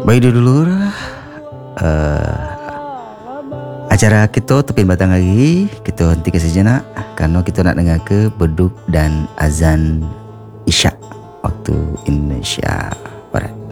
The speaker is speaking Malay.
Baik dulu acara kita tepin batang lagi. Kita hentikan sejenak karena kita nak dengar ke beduk dan azan Isyak waktu Indonesia Barat.